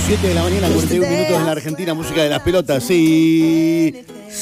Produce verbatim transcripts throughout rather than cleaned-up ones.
siete de la mañana, cuarenta y un minutos en la Argentina, música de las pelotas. Si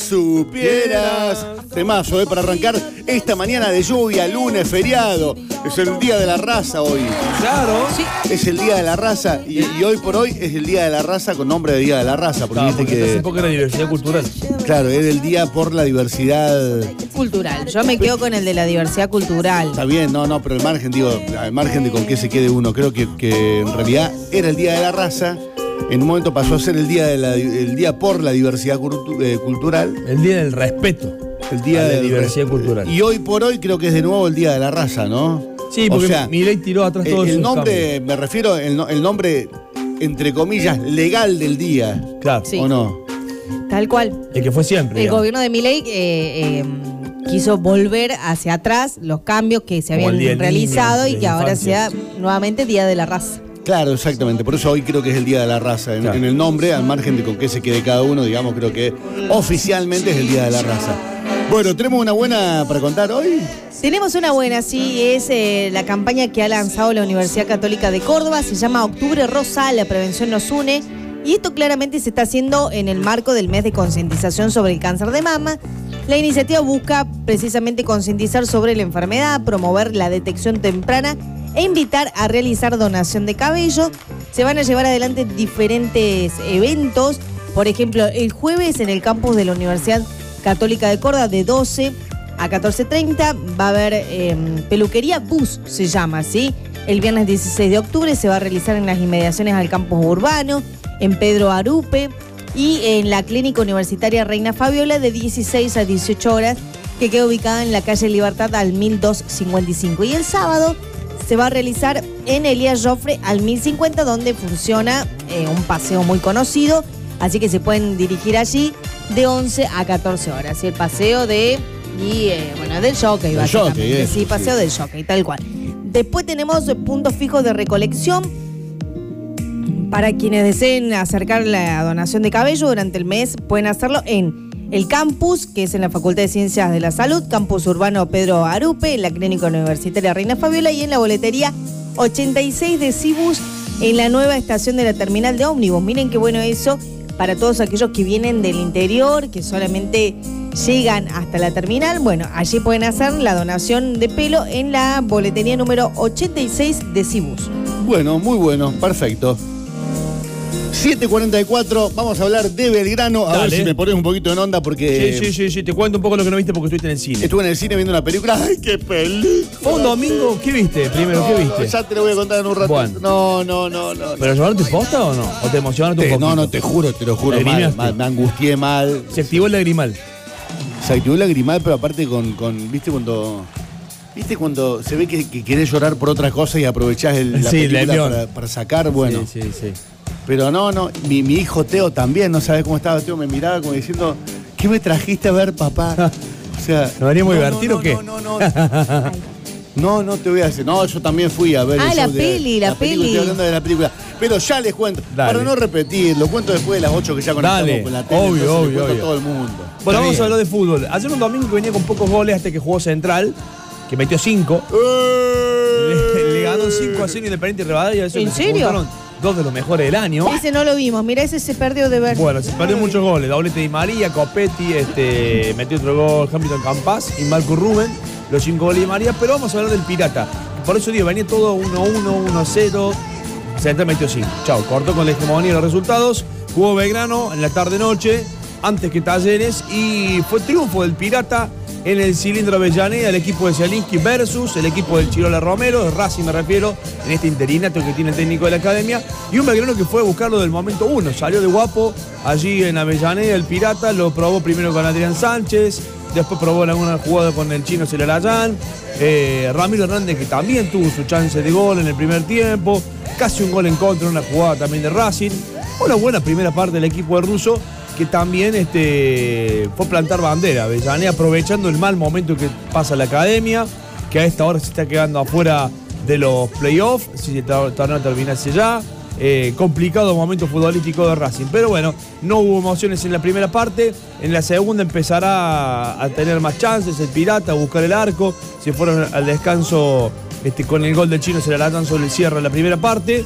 supieras. Temazo, ¿eh? Para arrancar esta mañana de lluvia, lunes, feriado. Es el día de la raza hoy. Claro. Sí. Es el día de la raza. Y, y hoy por hoy es el día de la raza con nombre de día de la raza. Porque Claro, viste porque que. hace poco era diversidad cultural. Claro, es el día por la diversidad. Cultural. Yo me quedo con el de la diversidad cultural. Está bien, no, no, pero el margen, digo, al margen de con qué se quede uno, creo que, que en realidad era el día de la raza. En un momento pasó a ser el día de la, el día por la diversidad cultu, eh, cultural. El día del respeto. El día de la diversidad cultural. Y hoy por hoy creo que es de nuevo el día de la raza, ¿no? Sí, porque o sea, Milei tiró atrás todo el, eso. el nombre, me refiero, el, el nombre, entre comillas, legal del día. Claro. Sí. ¿O no? Tal cual. El que fue siempre. El digamos. gobierno de Milei eh, eh, quiso volver hacia atrás los cambios que se Como habían el Día del realizado Niño, y de que la ahora infancia. sea nuevamente Día de la Raza. Claro, exactamente. Por eso hoy creo que es el día de la raza. En, Claro. en el nombre, al margen de con qué se quede cada uno, digamos, creo que oficialmente es el día de la raza. Bueno, ¿tenemos una buena para contar hoy? Tenemos una buena, sí, es eh, la campaña que ha lanzado la Universidad Católica de Córdoba, se llama Octubre Rosa, la prevención nos une, y esto claramente se está haciendo en el marco del mes de concientización sobre el cáncer de mama. La iniciativa busca precisamente concientizar sobre la enfermedad, promover la detección temprana e invitar a realizar donación de cabello. Se van a llevar adelante diferentes eventos, por ejemplo, el jueves en el campus de la Universidad Católica de Córdoba de doce a catorce treinta va a haber eh, peluquería Bus, se llama, ¿sí? El viernes dieciséis de octubre se va a realizar en las inmediaciones al campus urbano, en Pedro Arupe y en la clínica universitaria Reina Fabiola de dieciséis a dieciocho horas, que queda ubicada en la calle Libertad al mil doscientos cincuenta y cinco. Y el sábado se va a realizar en Elías Joffre al mil cincuenta, donde funciona eh, un paseo muy conocido, así que se pueden dirigir allí de once a catorce horas. Y el paseo de, y, eh, bueno, del jockey, Del básicamente. jockey, eso, sí, paseo sí. del jockey, tal cual. Después tenemos puntos fijos de recolección. Para quienes deseen acercar la donación de cabello durante el mes, pueden hacerlo en el campus, que es en la Facultad de Ciencias de la Salud, campus urbano Pedro Arupe, en la Clínica Universitaria Reina Fabiola y en la boletería ochenta y seis de Cibus, en la nueva estación de la terminal de ómnibus. Miren qué bueno eso para todos aquellos que vienen del interior, que solamente llegan hasta la terminal. Bueno, allí pueden hacer la donación de pelo en la boletería número ochenta y seis de Cibus. Bueno, muy bueno, perfecto. siete cuarenta y cuatro, vamos a hablar de Belgrano. A Dale. ver si me pones un poquito en onda porque Sí, sí, sí, sí. Te cuento un poco lo que no viste porque estuviste en el cine. estuve en el cine viendo una película. ¡Ay, qué película! Fue un domingo. ¿Qué viste? Primero, ¿qué viste? Ya te lo voy a contar en un rato. Bueno. No, no, no, no. ¿Pero llevaron posta o no? ¿O te emocionaste un Te- poquito? no, no, te juro, te lo juro, mal, ¿Lagrimeaste? mal, me angustié mal. Se activó el lagrimal. Se activó la lagrimal, pero aparte con, con ¿viste cuando viste cuando se ve que, que querés llorar por otra cosa y aprovechás el, la Sí, película León. para, para sacar? Bueno, Sí, sí, sí. pero no, no, mi, mi hijo Teo también, no sabes cómo estaba Teo, me miraba como diciendo, ¿qué me trajiste a ver, papá? O sea, ¿Nos venimos a no, divertir no, o qué? No, no, no. No, no te voy a decir. No, yo también fui a ver Ah, el la show de- peli, la película, peli. Estoy hablando de la película. Pero ya les cuento. Dale. Para no repetir, lo cuento después de las ocho que ya conectamos Dale. con la tele. Obvio, entonces le obvio, cuento obvio. a todo el mundo. Bueno, Está vamos bien. a hablar de fútbol. Ayer un domingo que venía con pocos goles hasta que jugó Central, que metió cinco. Le, le ganó cinco a cero Independiente y Rivadavia. Eso ¿En que se serio? juntaron dos de los mejores del año. Ese no lo vimos, mira, ese se perdió de ver. Bueno, se perdió muchos goles. Doblete Di María, Copetti, este, metió otro gol, Hamilton Campas y Marco Rubén. Los cinco goles de María. Pero vamos a hablar del Pirata. Por eso digo, venía todo uno uno, uno cero. Central metió cinco. Chau, cortó con la hegemonía de los resultados. Jugó Belgrano en la tarde-noche, antes que Talleres. Y fue triunfo del Pirata en el cilindro Avellaneda, el equipo de Zielinski versus el equipo del Chirola Romero, de Racing me refiero, en este interinato que tiene el técnico de la academia. Y un Belgrano que fue a buscarlo del momento uno. Salió de guapo allí en Avellaneda, el Pirata. Lo probó primero con Adrián Sánchez. Después probó alguna jugada con el chino Celarayán. Eh, Ramiro Hernández, que también tuvo su chance de gol en el primer tiempo. Casi un gol en contra en una jugada también de Racing. Una buena primera parte del equipo de Russo, que también este, fue a plantar bandera. Avellaneda aprovechando el mal momento que pasa la academia, que a esta hora se está quedando afuera de los playoffs, si el torneo terminase ya. Eh, complicado momento futbolístico de Racing. Pero bueno, no hubo emociones en la primera parte. En la segunda empezará a tener más chances el Pirata, a buscar el arco. Se fueron al descanso este, con el gol del chino Celarayán sobre el cierre de la primera parte.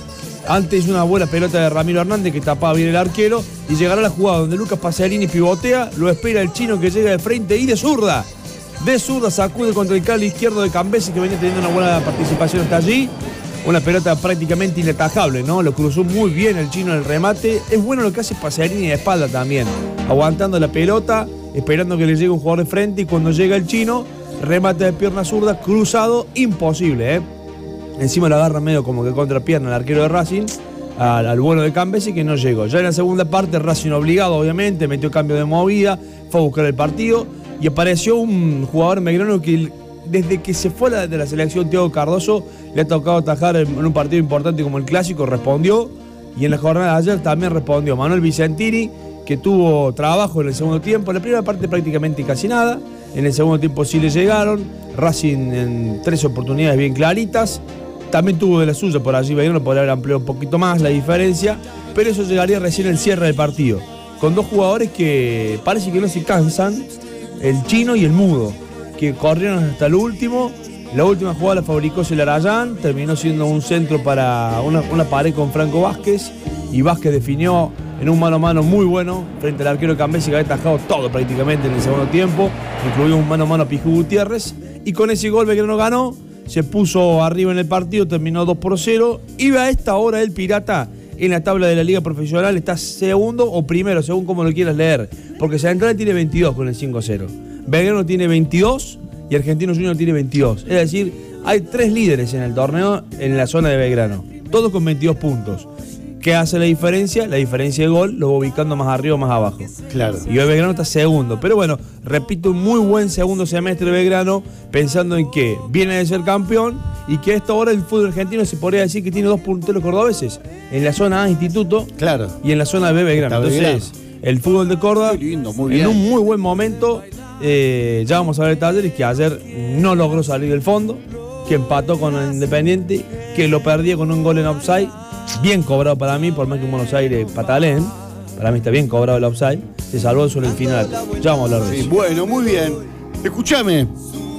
Antes una buena pelota de Ramiro Hernández que tapaba bien el arquero. Y llegará la jugada donde Lucas Pacerini pivotea. Lo espera el chino que llega de frente y de zurda. De zurda sacude contra el cali izquierdo de Cambesi, que venía teniendo una buena participación hasta allí. Una pelota prácticamente inatajable, ¿no? Lo cruzó muy bien el chino en el remate. Es bueno lo que hace Pacerini de espalda también. Aguantando la pelota, esperando que le llegue un jugador de frente. Y cuando llega el chino, remate de pierna zurda, cruzado, imposible, ¿eh? Encima la agarra medio como que contra pierna el arquero de Racing, al, al bueno de Cambesi, que no llegó. Ya en la segunda parte, Racing obligado, obviamente, metió cambio de movida, fue a buscar el partido y apareció un jugador Belgrano que desde que se fue la, de la selección, Thiago Cardoso, le ha tocado atajar en, en un partido importante como el Clásico, respondió, y en la jornada de ayer también respondió Manuel Vicentini, que tuvo trabajo en el segundo tiempo. En la primera parte prácticamente casi nada, en el segundo tiempo sí le llegaron, Racing en tres oportunidades bien claritas. También tuvo de la suya por allí, Belgrano podría haber ampliado un poquito más la diferencia, pero eso llegaría recién el cierre del partido, con dos jugadores que parece que no se cansan, el chino y el mudo, que corrieron hasta el último. La última jugada la fabricó Celarayán, terminó siendo un centro para una, una pared con Franco Vázquez, y Vázquez definió en un mano a mano muy bueno frente al arquero de Cambesi, que había atajado todo prácticamente en el segundo tiempo, incluido un mano a mano a Piju Gutiérrez, y con ese gol Belgrano ganó. Se puso arriba en el partido, terminó dos por cero. Y a esta hora el Pirata en la tabla de la Liga Profesional está segundo o primero, según como lo quieras leer. Porque Central tiene veintidós con el cinco cero. Belgrano tiene veintidós y Argentinos Juniors tiene veintidós. Es decir, hay tres líderes en el torneo en la zona de Belgrano. Todos con veintidós puntos. ¿Qué hace la diferencia? La diferencia de gol lo va ubicando más arriba o más abajo. Claro. Y hoy Belgrano está segundo. Pero bueno, repito, un muy buen segundo semestre de Belgrano, pensando en que viene de ser campeón y que a esta hora el fútbol argentino se podría decir que tiene dos punteros cordobeses. En la zona A, Instituto, claro, y en la zona B, Belgrano. Entonces, Belgrano. El fútbol de Córdoba, muy lindo, muy en bien. un muy buen momento. Eh, ya vamos a ver detalles, que ayer no logró salir del fondo, que empató con el Independiente, que lo perdía con un gol en offside. Bien cobrado para mí, por más que en Buenos Aires patalen. Para mí está bien cobrado el offside. Se salvó sobre el final. Ya vamos a hablar de sí, eso. Bueno, muy bien. Escúchame.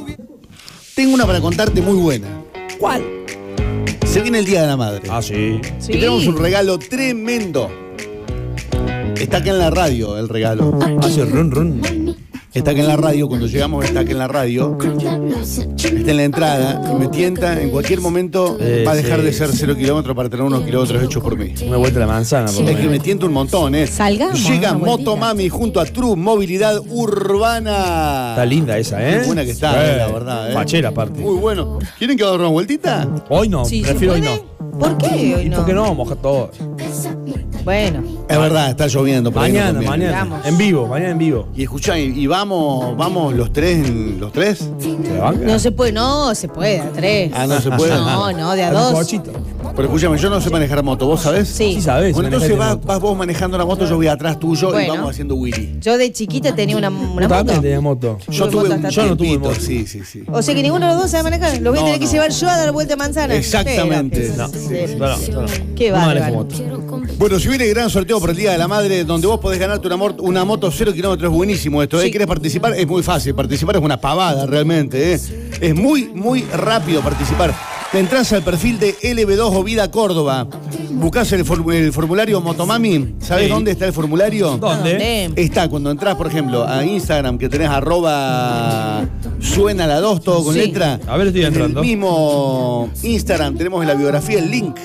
Tengo una para contarte muy buena. ¿Cuál? Se viene el Día de la Madre. Ah, sí. Sí. Y tenemos un regalo tremendo. Está acá en la radio el regalo. Hace run run. Está acá en la radio, cuando llegamos está acá en la radio. Está en la entrada, me tienta, en cualquier momento Eh, va a dejar sí. de ser cero kilómetros para tener unos kilómetros hechos por mí. Una vuelta a la manzana, por lo Es que me menos. tienta un montón, ¿eh? Salgamos, Llega una vueltita. Motomami junto a True Movilidad Urbana. Está linda esa, ¿eh? Qué buena que está, Sí. eh, la verdad, ¿eh? Fachera, aparte. Muy bueno. ¿Quieren que haga una vueltita? Hoy no, Sí, ¿se prefiero hoy puede? no. ¿Por qué hoy ¿Y no? por qué no? Moja todo. Bueno, Es verdad, está lloviendo. por ahí no Mañana, conviene. mañana. Vamos. En vivo, mañana en vivo. Y escuchá, y, y vamos, vamos los tres, en- los tres. ¿Se banca? no se puede, no, se puede, a tres. Ah, no se puede. No, no, de a Hay un dos. cochito. Pero escúchame, yo no sé manejar moto, ¿vos sabés? Sí. Sí sabes. Bueno, manejás entonces de vas, moto. vas vos manejando la moto, yo voy atrás tuyo y Bueno. vamos haciendo Willy. Yo de chiquita tenía una, una Tú también moto. tenías moto. Yo Tuve tuve moto un hasta yo no tuve tiempito, moto. sí, sí, sí. O sea que ninguno de los dos sabe manejar. Lo voy a No, tener que no. llevar yo a dar vuelta a manzana. Exactamente. Espera, No, que- sí, no, no, no. Qué No manejo bárbaro. moto. Bueno, si viene gran sorteo por el Día de la Madre, donde vos podés ganarte una, mor- una moto cero kilómetros, es buenísimo esto. ¿eh? Sí. ¿Querés participar? Es muy fácil. Participar es una pavada realmente. ¿eh? Es muy, muy rápido participar. Te entras al perfil de L B dos o Vida Córdoba. Buscás el, form- el formulario Motomami. ¿Sabés Sí. dónde está el formulario? ¿Dónde? ¿Dónde? Está cuando entras, por ejemplo, a Instagram, que tenés arroba suena la dos, todo con Sí. letra. A ver, estoy En entrando. el mismo Instagram tenemos en la biografía el link.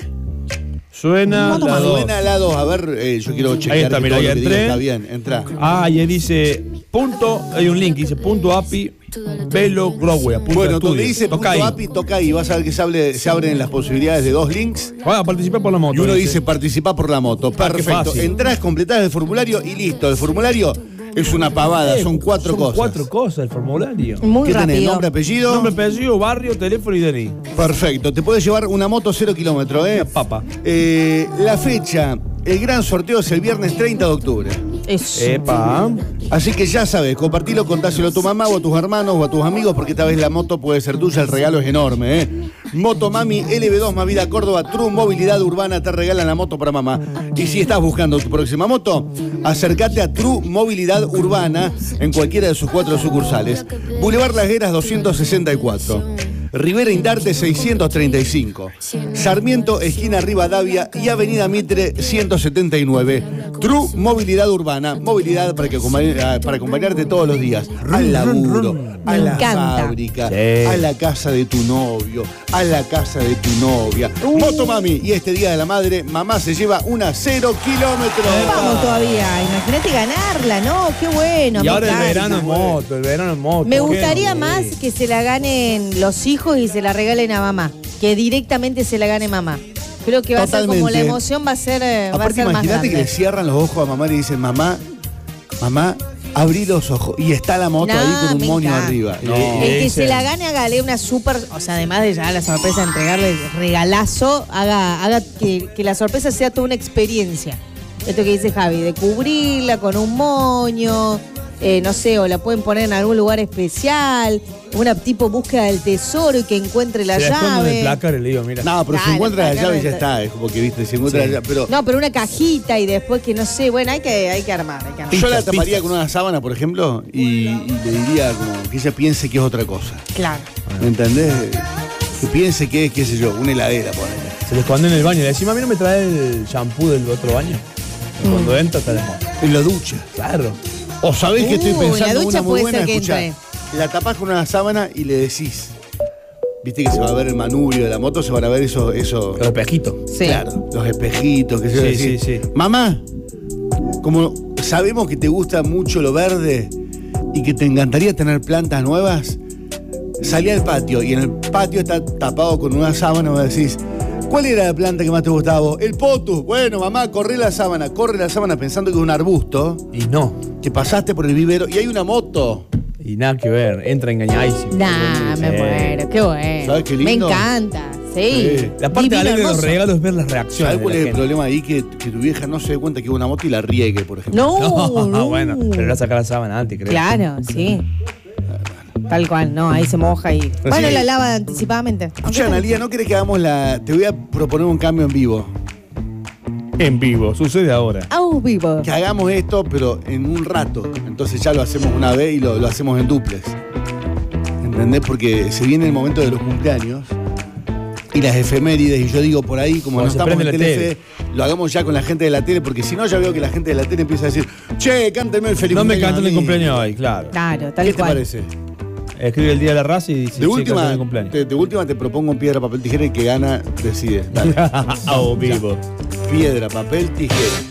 Suena la dos. Suena la dos. A ver, eh, yo quiero chequear Ahí está, que mira, todo ahí lo que diga entré. está bien. Entra. Ah, y ahí dice punto, hay un link, dice punto api, velo, Growway, punto Bueno, estudio. donde dice Toca punto ahí. api, toca ahí. Vas a ver que se, hable- se abren las posibilidades de dos links. Va a participar por la moto. Y uno dice participar por la moto. qué Perfecto. fácil. Entrás, completás el formulario y listo. El formulario es una pavada. Son cuatro son cosas. cuatro cosas el formulario. Muy ¿Qué tenés? rápido. ¿Nombre, apellido? Nombre, apellido, barrio, teléfono y D N I. Perfecto. Te puedes llevar una moto cero kilómetros, ¿eh? Una papa. Eh, la fecha, el gran sorteo es el viernes treinta de octubre. Eso. Epa. Así que ya sabes, compartilo, contáselo a tu mamá o a tus hermanos o a tus amigos, porque esta vez la moto puede ser tuya, el regalo es enorme, ¿eh? Motomami L B dos más Vida Córdoba, True Movilidad Urbana te regalan la moto para mamá. Y si estás buscando tu próxima moto, acércate a True Movilidad Urbana en cualquiera de sus cuatro sucursales. Boulevard Las Heras doscientos sesenta y cuatro. Rivera Indarte seiscientos treinta y cinco. Sarmiento, esquina Rivadavia y Avenida Mitre ciento setenta y nueve. True Movilidad Urbana. Movilidad para, que acompañ- para acompañarte todos los días. Al laburo, a Me la encanta. fábrica, Sí. a la casa de tu novio, a la casa de tu novia. Motomami. Y este Día de la Madre, mamá se lleva una cero kilómetros. Vamos todavía, imagínate ganarla, ¿no? Qué bueno. Y me ahora el encanta. verano en moto, el verano en moto. Me ¿Qué? gustaría Sí. más que se la ganen los hijos y se la regalen a mamá, que directamente se la gane mamá. Creo que va a ser como Totalmente. la emoción va a ser, eh, va a Aparte, ser más imagínate que le grande. cierran los ojos a mamá y le dicen, mamá, mamá, abrí los ojos. Y está la moto No, ahí con me un moño encanta. arriba. No. El que Dicen- se la gane, hágale una súper, o sea, además de ya la sorpresa de entregarle el regalazo, haga, haga que, que la sorpresa sea toda una experiencia. Esto que dice Javi, de cubrirla con un moño, eh, no sé, o la pueden poner en algún lugar especial, una tipo búsqueda del tesoro y que encuentre la Se la escondo en el llave. placar y le digo, mira. No, pero si Dale, encuentra la para llave acá, ya está. está. Es como que, viste, si encuentra Sí. la llave. Pero No, pero una cajita y después que no sé, bueno, hay que, hay que armar, hay que armar. yo la Pistas, taparía pistas. con una sábana, por ejemplo, y, y le diría como que ella piense que es otra cosa. Claro. ¿Me entendés? Que piense que es, qué sé yo, una heladera, ponele. Se le esconde en el baño. Le decimos, a mí no me trae el shampoo del otro baño. Y cuando entra está de moda. En la ducha. Claro. O sabés que estoy Uh, pensando en la ducha una muy puede buena, ser que escuchá. entre. La tapás con una sábana y le decís. Viste que se va a ver el manubrio de la moto, se van a ver esos, esos Los espejitos. Sí. claro, los espejitos, que se Sí, decir, sí, sí. mamá, como sabemos que te gusta mucho lo verde y que te encantaría tener plantas nuevas, salí al patio y en el patio está tapado con una sábana y vos decís, ¿cuál era la planta que más te gustaba a vos? El potus. Bueno, mamá, corre la sábana, corre la sábana pensando que es un arbusto, Y no. que pasaste por el vivero y hay una moto. Y nada que ver. Entra engañadísimo. Nah, me Sí. muero, qué bueno. ¿Sabes qué Me lindo? encanta, sí. Sí. La parte Divino, alegre de los hermoso. regalos es ver las reacciones. ¿Sabes de cuál la es el gente. problema ahí? Que, que tu vieja no se dé cuenta que es una moto y la riegue, por ejemplo. No, no. bueno, pero era sacar la sábana antes, creo. Claro, sí. Tal cual, no, ahí se moja y. Bueno, la lava anticipadamente. Aunque Escucha, está- Analia, ¿no querés que hagamos la...? Te voy a proponer un cambio en vivo. En vivo, sucede ahora. Au vivo. Que hagamos esto, pero en un rato. Entonces ya lo hacemos una vez y lo, lo hacemos en duples. ¿Entendés? Porque se viene el momento de los cumpleaños y las efemérides. Y yo digo por ahí, como no Cuando se estamos en prende la Telefe, lo hagamos ya con la gente de la tele. Porque si no, ya veo que la gente de la tele empieza a decir, che, cánteme el feliz No me cumpleaños cantan a el mí". cumpleaños hoy, claro. Claro, tal ¿Qué te cual. parece? Escribe el día de la raza y dice, De sí, última, cantan el cumpleaños. te, de última te propongo piedra, papel, tijera y que gana decide. Dale. A vivo. Piedra, papel, tijera.